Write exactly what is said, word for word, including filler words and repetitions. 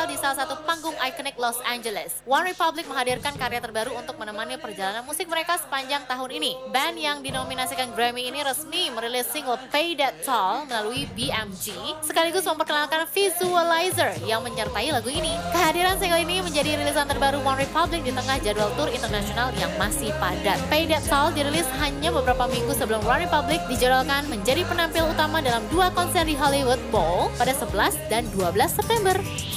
tampil di salah satu panggung ikonik Los Angeles. One Republic menghadirkan karya terbaru untuk menemani perjalanan musik mereka sepanjang tahun ini. Band yang dinominasikan Grammy ini resmi merilis single Pay That Toll melalui B M G, sekaligus memperkenalkan visualizer yang menyertai lagu ini. Kehadiran single ini menjadi rilisan terbaru One Republic di tengah jadwal tur internasional yang masih padat. Pay That Toll dirilis hanya beberapa minggu sebelum One Republic dijadwalkan menjadi penampil utama dalam dua konser di Hollywood Bowl pada sebelas dan dua belas September.